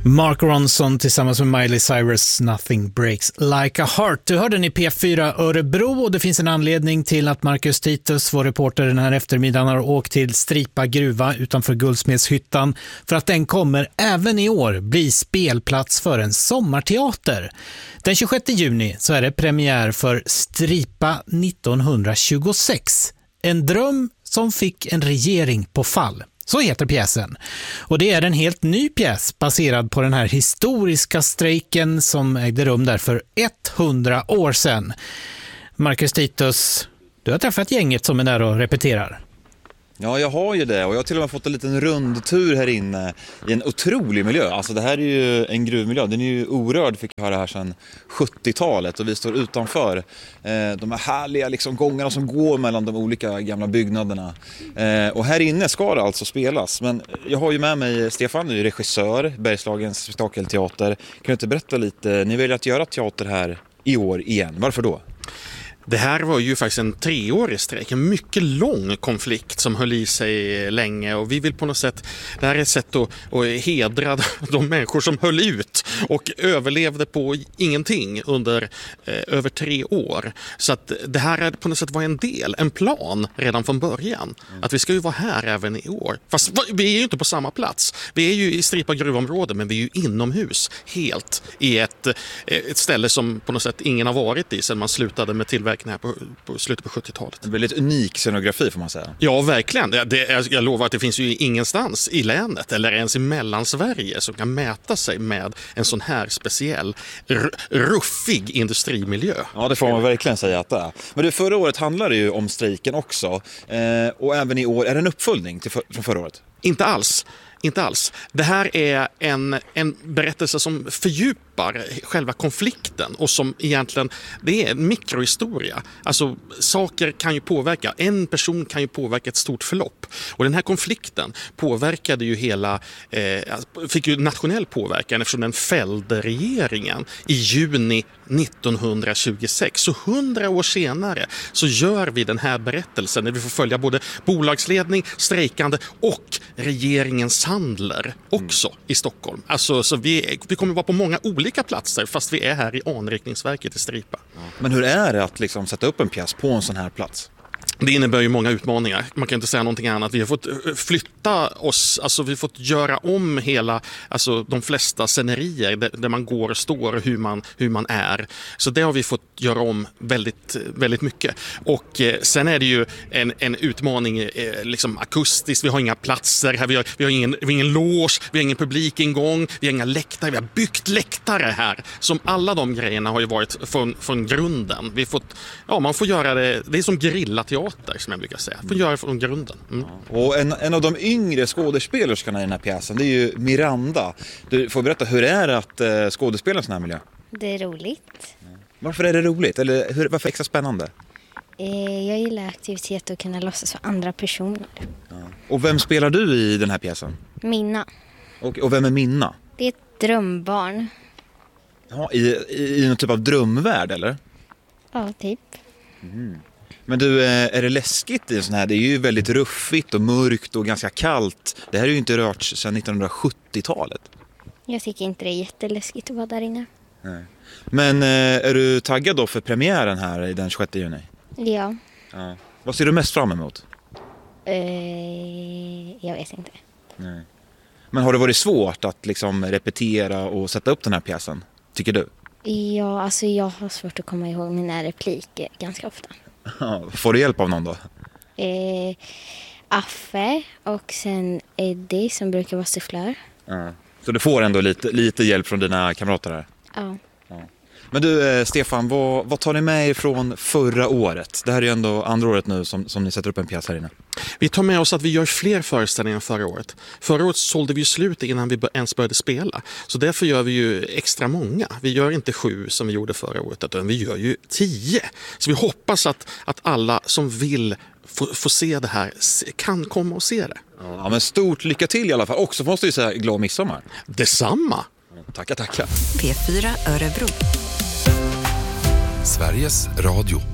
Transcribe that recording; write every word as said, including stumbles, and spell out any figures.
Mark Ronson tillsammans med Miley Cyrus, Nothing Breaks Like a Heart. Du hörde ni P fyra Örebro och det finns en anledning till att Marcus Titus, vår reporter den här eftermiddagen, har åkt till Stripa gruva utanför Guldsmedshyttan för att den kommer även i år bli spelplats för en sommarteater. Den tjugosjätte juni så är det premiär för Stripa nittonhundratjugosex. En dröm som fick en regering på fall. Så heter pjäsen. Och det är en helt ny pjäs baserad på den här historiska strejken som ägde rum där för hundra år sedan. Marcus Titus, du har träffat gänget som är där och repeterar. Ja, jag har ju det och jag har till och med fått en liten rundtur här inne i en otrolig miljö. Alltså det här är ju en gruvmiljö, den är ju orörd, fick jag höra här sedan sjuttiotalet och vi står utanför eh, de här härliga liksom, gångarna som går mellan de olika gamla byggnaderna. Eh, och här inne ska det alltså spelas, men jag har ju med mig Stefan, du är regissör, Bergslagens spektakelteater. Kan du inte berätta lite, ni väljer att göra teater här i år igen, varför då? Det här var ju faktiskt en treårig strejk, en mycket lång konflikt som höll i sig länge och vi vill på något sätt, det här är ett sätt att, att hedra de människor som höll ut och överlevde på ingenting under eh, över tre år. Så att det här är på något sätt var en del, en plan redan från början. Mm. Att vi ska ju vara här även i år. Fast vi är ju inte på samma plats. Vi är ju i Stripa gruvområde men vi är ju inomhus helt i ett, ett ställe som på något sätt ingen har varit i sedan man slutade med tillverkning här på, på slutet på sjuttiotalet. Det är väldigt unik scenografi får man säga. Ja, verkligen. Det, det, jag lovar att det finns ju ingenstans i länet eller ens i Mellansverige som kan mäta sig med en sån här speciell r- ruffig industrimiljö. Ja, det får man verkligen säga att det är. Men det, förra året handlade ju om strejken också eh, och även i år är det en uppföljning till för, från förra året? Inte alls. Inte alls. Det här är en, en berättelse som fördjupar själva konflikten och som egentligen, det är en mikrohistoria. Alltså saker kan ju påverka, en person kan ju påverka ett stort förlopp. Och den här konflikten påverkade ju hela, eh, fick ju nationell påverkan eftersom den fällde regeringen i juni nittonhundratjugosex. Så hundra år senare så gör vi den här berättelsen där vi får följa både bolagsledning, strejkande och regeringens handlar också mm. i Stockholm. Alltså, så vi, vi kommer vara på många olika platser fast vi är här i anrikningsverket i Stripa. Men hur är det att liksom sätta upp en pjäs på en sån här plats? Det innebär ju många utmaningar. Man kan inte säga någonting annat. Vi har fått flytta oss, alltså vi har fått göra om hela, alltså de flesta scenerier där, där man går och står och hur man, hur man är. Så det har vi fått göra om väldigt, väldigt mycket. Och eh, sen är det ju en, en utmaning eh, liksom akustiskt. Vi har inga platser här, vi har, vi har ingen, vi har ingen loge, vi har ingen publikingång, vi har inga läktare, vi har byggt läktare här. Som alla de grejerna har ju varit från, från grunden. Vi fått, ja, man får göra det, det är som gerillateater som jag brukar säga. Får göra från grunden. Mm. Och en, en av de yngre skådespelerskarna i den här pjäsen, det är ju Miranda. Du får berätta, hur är det att uh, skådespela i en sån här miljö? Det är roligt. Ja. Varför är det roligt? Eller hur, varför är det extra spännande? Eh, jag gillar aktivitet och kunna låtsas för andra personer. Ja. Och vem spelar du i den här pjäsen? Minna. Och, och vem är Minna? Det är ett drömbarn. Ja, i, i, i någon typ av drömvärld, eller? Ja, typ. Mm. Men du, är det läskigt i en sån här? Det är ju väldigt ruffigt och mörkt och ganska kallt. Det här är ju inte rört sedan nittonhundrasjuttiotalet. Jag tycker inte det är jätteläskigt att vara där inne. Nej. Men är du taggad då för premiären här den tjugosjätte juni? Ja. Ja. Vad ser du mest fram emot? Uh, jag vet inte. Nej. Men har det varit svårt att liksom repetera och sätta upp den här pjäsen, tycker du? Ja, alltså jag har svårt att komma ihåg mina repliker ganska ofta. Får du hjälp av någon då? Eh, Affe och sen Eddie som brukar vara sufflör. Ja. Så du får ändå lite, lite hjälp från dina kamrater här? Ja. Ja. Men du Stefan, vad, vad tar ni med er från förra året? Det här är ju ändå andra året nu som, som ni sätter upp en pjäs här inne. Vi tar med oss att vi gör fler föreställningar än förra året. Förra året sålde vi ju slut innan vi ens började spela. Så därför gör vi ju extra många. Vi gör inte sju som vi gjorde förra året, utan vi gör ju tio. Så vi hoppas att, att alla som vill få, få se det här kan komma och se det. Ja, men stort lycka till i alla fall. Också måste jag säga glad midsommar. Detsamma. Tackar, tackar. P fyra Örebro. Sveriges Radio.